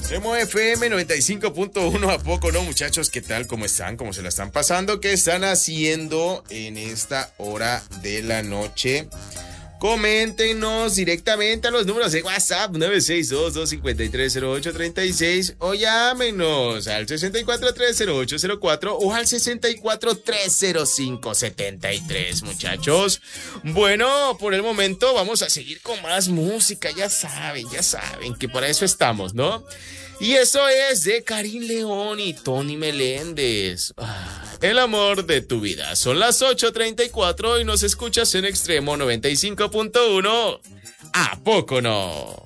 Emo FM 95.1, ¿a poco no, muchachos? ¿Qué tal? ¿Cómo están? ¿Cómo se la están pasando? ¿Qué están haciendo en esta hora de la noche? Coméntenos directamente a los números de WhatsApp 962-253-0836 o llámenos al 6430804 o al 6430573, muchachos. Bueno, por el momento vamos a seguir con más música, ya saben que para eso estamos, ¿no? Y eso es de Karim León y Tony Meléndez. El amor de tu vida. Son las 8:34 y nos escuchas en Extremo 95.1. ¿A poco no?